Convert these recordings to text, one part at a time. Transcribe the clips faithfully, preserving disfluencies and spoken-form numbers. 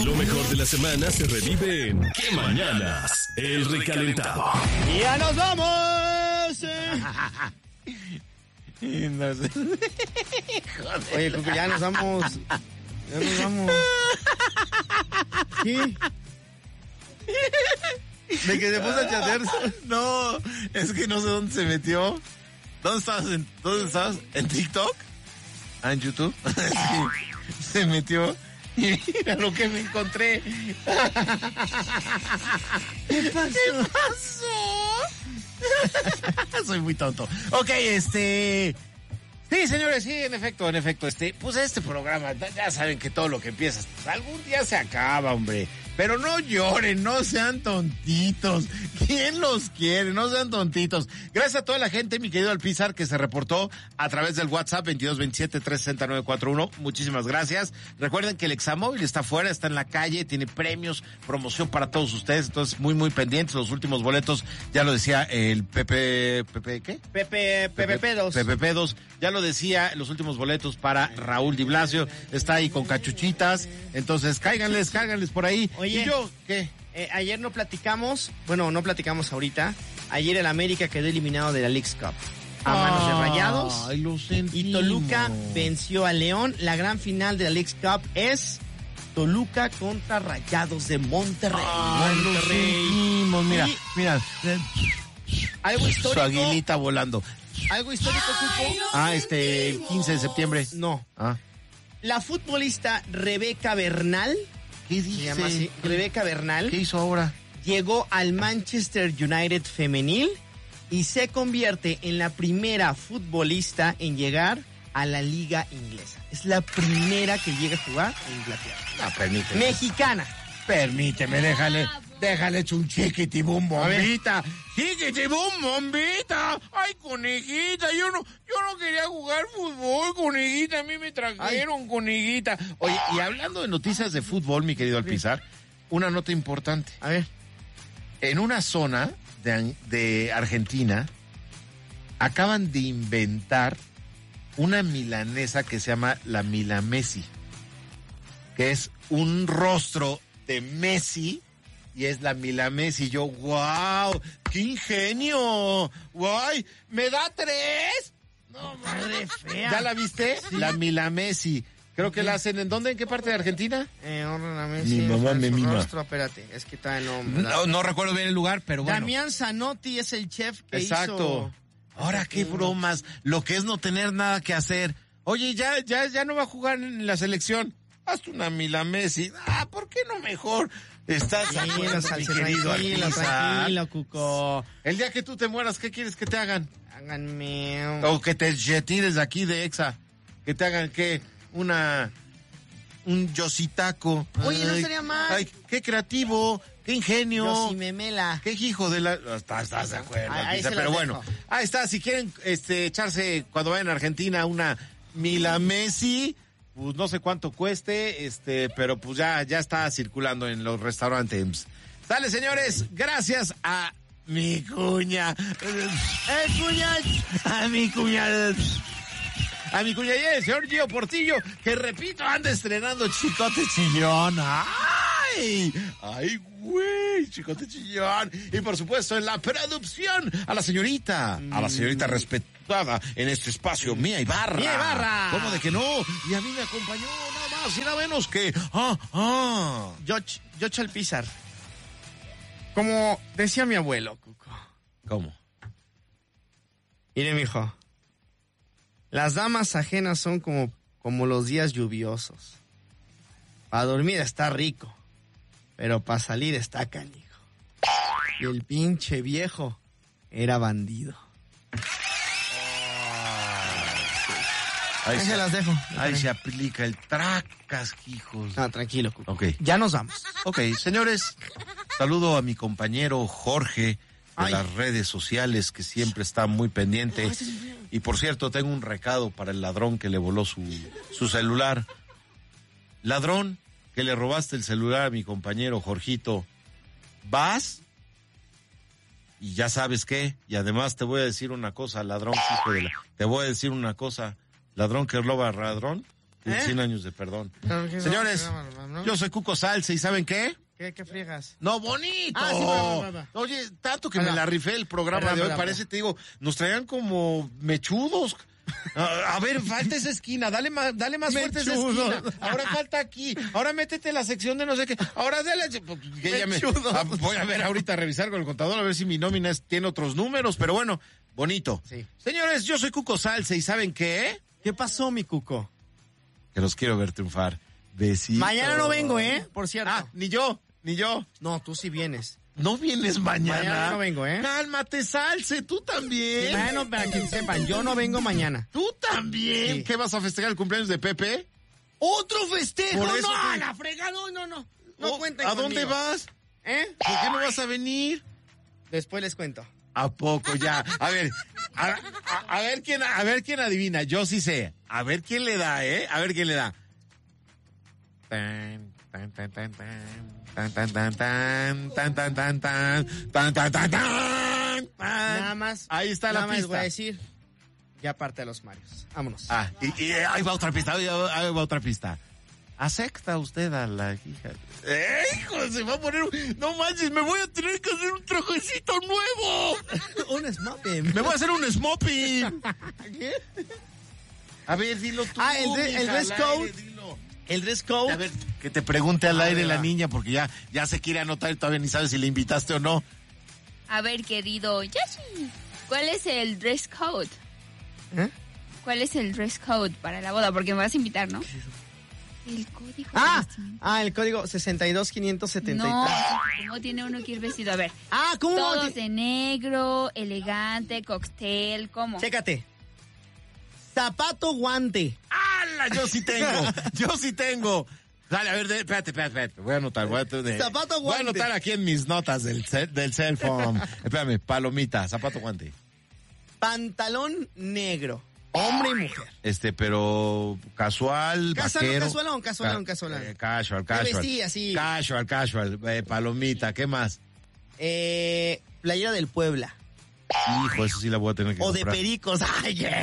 Lo mejor de la semana se revive en ¿Qué mañanas? El recalentado. ¡Ya nos vamos! Oye, Cuco, ya nos vamos. Ya nos vamos. ¿Qué? ¿De que se puso a chatear? No, es que no sé dónde se metió. ¿Dónde estabas? ¿En, ¿Dónde estabas? ¿En TikTok? ¿Ah, en YouTube? Sí, se metió y mira lo que me encontré. ¿Qué pasó? ¿Qué pasó? Soy muy tonto. Ok, este... Sí, señores, sí, en efecto, en efecto, este, pues este programa, ya saben que todo lo que empieza, pues, algún día se acaba, hombre. Pero no lloren, no sean tontitos. ¿Quién los quiere? No sean tontitos. Gracias a toda la gente, mi querido Alpizar, que se reportó a través del WhatsApp veintidós veintisiete, trescientos sesenta, novecientos cuarenta y uno. Muchísimas gracias. Recuerden que el Examóvil está afuera, está en la calle, tiene premios, promoción para todos ustedes. Entonces, muy, muy pendientes. Los últimos boletos, ya lo decía el Pepe, Pepe, ¿qué? Pepe, Pepe Pedos. Pepe Pedos. Ya lo decía, los últimos boletos para Raúl Di Blasio. Está ahí con cachuchitas. Entonces, cáiganles, cáiganles por ahí. Oye, ¿y yo qué? Eh, ayer no platicamos, bueno, no platicamos ahorita. Ayer el América quedó eliminado de la Leagues Cup a manos de Rayados. Ay, lo sentimos. Y Toluca venció a León. La gran final de la Leagues Cup es Toluca contra Rayados de Monterrey. Ay, Monterrey. Lo sentimos. Mira, Y mira. algo histórico. Su aguilita volando. Algo histórico, Cuco. Ah, este, quince de septiembre. No. Ah. La futbolista Rebeca Bernal, ¿Qué se llama así, Rebeca Bernal, ¿Qué hizo ahora? llegó al Manchester United femenil y se convierte en la primera futbolista en llegar a la liga inglesa. Es la primera que llega a jugar en Inglaterra. No, permíteme. Mexicana. Permíteme, déjale, déjale un chiquitibum bombita. Chiquitibum bombita. Ay, conejita, yo no, yo no quería jugar fútbol, conejita, a mí me trajeron, Ay. conejita. Oye, y hablando de noticias de fútbol, mi querido Alpizar, una nota importante. A ver. En una zona de, de Argentina, acaban de inventar una milanesa que se llama la Milamesi, que es un rostro de Messi y es la Milamesi. Yo, wow, qué ingenio, guay, me da tres. No, madre fea. ¿Ya la viste? Sí. La Milamesi. Creo que sí. La hacen en dónde, en qué parte de Argentina. Eh, la Messi, Mi mamá me mima. Rostro, espérate, es que está no, no, no recuerdo bien el lugar, pero bueno. Damián Zanotti es el chef que Exacto. hizo. Ahora qué bromas, lo que es no tener nada que hacer. Oye, ya, ya, ya no va a jugar en la selección. Hazte una Milamesi. Ah, ¿por qué no mejor? Estás sí, aquí, mi querido tranquilo, tranquilo, Cuco. El día que tú te mueras, ¿qué quieres que te hagan? Háganme. O que te tires de aquí de Exa. Que te hagan, ¿qué? Una... Un yositaco. Oye, ay, no sería mal. Ay, qué creativo, qué ingenio. Yosimemela. Qué hijo de la... Estás, estás de acuerdo, ahí, ahí pero bueno. Dejo. Ahí está, si quieren este, echarse cuando vayan a Argentina una Milamesi, pues no sé cuánto cueste, este, pero pues ya, ya está circulando en los restaurantes. Dale, señores, gracias a mi cuña. ¡Eh, cuña! A mi cuña. A mi cuña, el señor Gio Portillo, que repito, anda estrenando Chicote Chillón. ¡Ay! ¡Ay, güey! Chicote Chillón. Y por supuesto, en la producción, a la señorita, mm. a la señorita respetada en este espacio, Mía Ibarra. ¡Mía Ibarra! ¿Cómo de que no? Y a mí me acompañó nada más y nada menos que... ¡Ah, ah! George, George Alpizar. Como decía mi abuelo, Cuco. ¿Cómo? Mire, mijo. Las damas ajenas son como, como los días lluviosos. Para dormir está rico, pero para salir está canijo. Y el pinche viejo era bandido. Ahí se, se las dejo. Ahí se aplica el tracas, hijos. Ah, tranquilo, Cuco. Ok. Ya nos vamos. Ok, señores, saludo a mi compañero Jorge de Ay. las redes sociales, que siempre está muy pendiente. Y por cierto, tengo un recado para el ladrón que le voló su, su celular. Ladrón, que le robaste el celular a mi compañero Jorgito, vas y ya sabes qué. Y además te voy a decir una cosa, ladrón, hijo de la... Te voy a decir una cosa, ladrón que roba ladrón, ¿Eh? cien años de perdón. No, no, Señores, no, no, no. yo soy Cuco Salce y ¿saben qué? ¿Qué, qué friegas? No, bonito. Ah, sí, va, va, va. Oye, tanto que Hola. me la rifé el programa Perdón, de hoy, perdón, parece, perdón. te digo, nos traían como mechudos. A, a ver, falta esa esquina, dale más, dale más fuerte esa Mechudos. esquina. Ahora falta aquí, ahora métete la sección de no sé qué. Ahora dale. Que ya me- Mechudos. Ah, voy a ver ahorita a revisar con el contador a ver si mi nómina es- tiene otros números, pero bueno, bonito. Sí. Señores, yo soy Cuco Salce y ¿saben qué? ¿Qué pasó, mi cuco? Que los quiero ver triunfar. Besitos. Mañana no vengo, ¿eh? Por cierto. Ah, ni yo, ni yo. No, tú sí vienes. No vienes mañana. Mañana no vengo, ¿eh? Cálmate, Salce, tú también. Bueno, para que sepan, yo no vengo mañana. Tú también. Sí. ¿Qué vas a festejar el cumpleaños de Pepe? ¡Otro festejo! Por eso ¡No, que- la frega! No, no, no. No Oh, cuenten ¿A dónde conmigo. vas? ¿Eh? ¿Por qué no vas a venir? Después les cuento. ¿A poco ya? A ver, a, a- a ver quién, a ver quién adivina. Yo sí sé. A ver quién le da, ¿eh? A ver quién le da. Tan, tan, tan, tan, tan, tan, tan, tan, tan, tan, tan, tan, tan, tan, tan, tan, tan. Nada más. Ahí está nada la más les voy a pista. decir. Ya parte de los Marios. Vámonos. Ah, y, y ahí va otra pista, ahí va, ahí va otra pista. ¿Acepta usted a la hija? ¡Eh, hijo! Se va a poner... un- No manches, me voy a tener que hacer un trajecito nuevo. Un smoking. Me voy a hacer un smoking. ¿Qué? A ver, dilo tú. Ah, el de- el mija, dress al code. aire, dilo. El dress code. A ver, que te pregunte al A aire ver, la va. niña, porque ya, ya se quiere anotar y todavía ni sabe si le invitaste o no. A ver, querido Yoshi, ¿cuál es el dress code? ¿Eh? ¿Cuál es el dress code para la boda? Porque me vas a invitar, ¿no? El código Ah, de vestimenta. ah, el código sesenta y dos quinientos setenta y No, tres. ¿cómo tiene uno que ir vestido? A ver, Ah, ¿cómo? todos de negro, elegante, cóctel, ¿cómo? Chécate. Zapato, guante. ¡Hala! Yo sí tengo, yo sí tengo. Dale, a ver, de- espérate, espérate, espérate. Voy a anotar, voy a, de- Zapato, voy a guante. anotar aquí en mis notas del, cel- del cell phone. Espérame, palomita, zapato, guante. Pantalón negro. Hombre y mujer. Este, pero casual, Casual, vaquero. casualón, casualón, Ca- casualón. eh, casual, Me casual. vestí así. Casual, casual. Eh, palomita, ¿qué más? Eh, playera del Puebla. Hijo, eso sí la voy a tener que O de comprar. pericos. Ay, eh.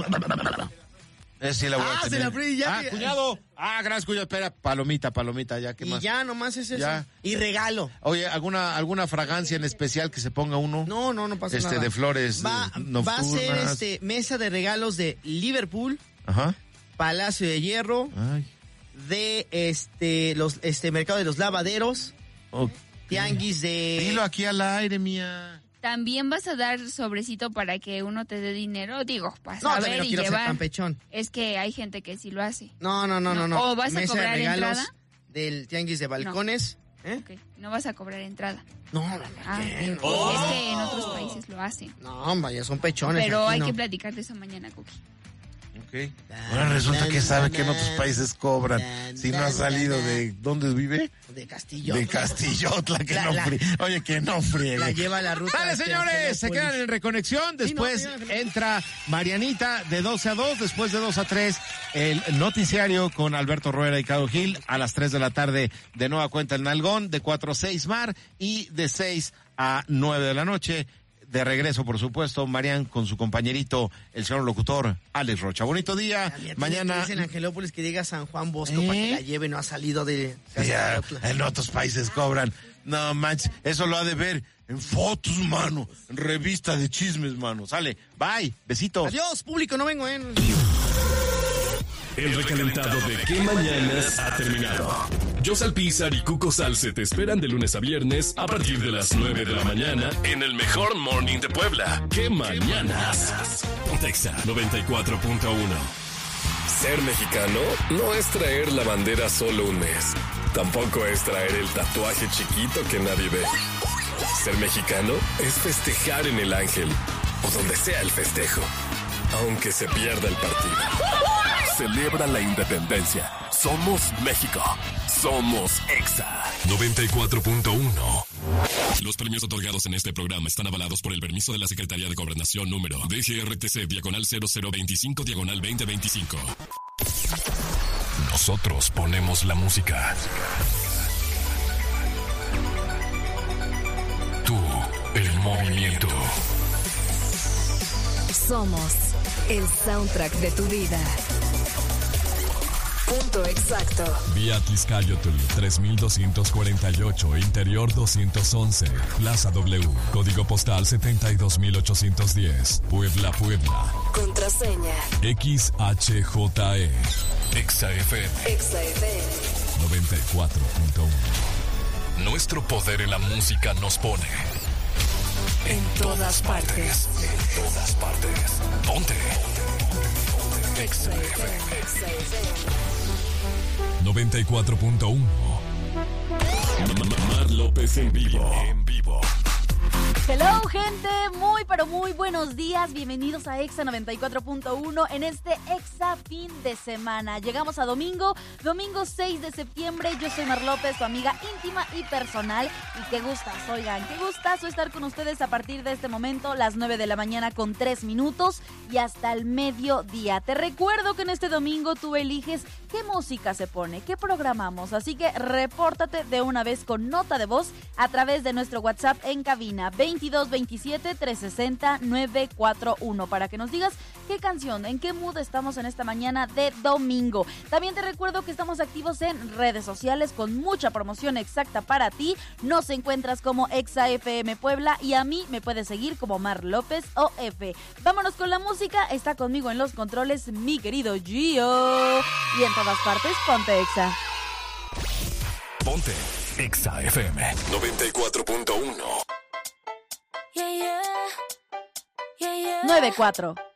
Esa sí la voy Ah, a se tener. la aprendí ya Ah, que- cuñado. Ah, gracias, cuñado. Espera, palomita, palomita, ya, ¿qué Y más? ya, nomás es eso. Ya. Y regalo. Oye, ¿alguna, alguna fragancia en especial que se ponga uno? No, no, no pasa Este, nada. de flores, Va, eh, va a ser nocturnas. este, mesa de regalos de Liverpool, Ajá. Palacio de Hierro, Ay. de este, los, este, Mercado de los Lavaderos, ok. Tianguis de... Dilo aquí al aire, mía. También vas a dar sobrecito para que uno te dé dinero, digo, para No, también saber no y quiero ser llevar. tan pechón. Es que hay gente que sí lo hace. No, no, no, no, no. ¿O vas a Mesa de cobrar regalos entrada? del Tianguis de Balcones. ¿Eh? Ok, no vas a cobrar entrada. No, no, no. Ah, ¿qué? ok. No. Es que en otros países lo hacen. No, vaya, son pechones. Pero aquí hay no. que platicar de eso mañana, Cookie. Ok. Ahora resulta que sabe que en otros países cobran. Si no ha salido de... ¿Dónde vive? De Castillo. De Castillotla, que La- no la- frie- Oye, que no friegue. La lleva la ruta. Dale, este, señores, se Angelópolis. quedan en Reconexión. Después Sí, no, señor. entra Marianita de doce a dos. Después de dos a tres, el noticiario con Alberto Rueda y Cado Gil. A las tres de la tarde, de nueva cuenta el Nalgón. De cuatro a seis, Mar. Y de seis a nueve de la noche. De regreso, por supuesto, Marian con su compañerito, el señor locutor, Alex Rocha. Bonito día. También Mañana. Dice en Angelópolis que diga San Juan Bosco ¿Eh? para que la lleve, no ha salido de Ya, Castillo. en otros países cobran. No manches, eso lo ha de ver en fotos, mano. En revista de chismes, mano. Sale, bye, besitos. Adiós, público, no vengo, ¿eh? El recalentado de Qué Mañanas ha terminado. Yo Pizar y Cuco Salce te esperan de lunes a viernes a partir de las nueve de la mañana en el mejor morning de Puebla. ¡Qué mañanas! Pontexa noventa y cuatro punto uno. Ser mexicano no es traer la bandera solo un mes. Tampoco es traer el tatuaje chiquito que nadie ve. Ser mexicano es festejar en el Ángel o donde sea el festejo, aunque se pierda el partido. Celebra la independencia. Somos México. Somos Exa. noventa y cuatro punto uno. Los premios otorgados en este programa están avalados por el permiso de la Secretaría de Gobernación número D G R T C diagonal cero cero veinticinco diagonal veinte veinticinco. Nosotros ponemos la música. Tú, el movimiento. Somos el soundtrack de tu vida. Punto exacto. Vía Tizcayotl tres mil doscientos cuarenta y ocho, Interior doscientos once, Plaza W, Código Postal setenta y dos mil ochocientos diez, Puebla, Puebla. Contraseña. X H J E. Exa F M. Exa F M. noventa y cuatro punto uno. Nuestro poder en la música nos pone en todas partes. En todas partes. Ponte. Exa F M. noventa y cuatro punto uno. Mar López en vivo. En vivo. Hello, gente, muy pero muy buenos días. Bienvenidos a Exa noventa y cuatro punto uno en este Exa fin de semana. Llegamos a domingo, domingo seis de septiembre. Yo soy Mar López, tu amiga íntima y personal. Y qué gustas, oigan, qué gustazo estar con ustedes a partir de este momento, las nueve de la mañana con tres minutos y hasta el mediodía. Te recuerdo que en este domingo tú eliges qué música se pone, qué programamos. Así que repórtate de una vez con nota de voz a través de nuestro WhatsApp en cabina veintidós veintisiete trescientos sesenta novecientos cuarenta y uno para que nos digas qué canción, en qué mood estamos en esta mañana de domingo. También te recuerdo que estamos activos en redes sociales con mucha promoción exacta para ti. Nos encuentras como Exa F M Puebla y a mí me puedes seguir como Mar López O F. Vámonos con la música. Está conmigo en los controles mi querido Gio. Y en todas partes, ponte Exa. Ponte Exa F M noventa y cuatro punto uno. nueve cuatro.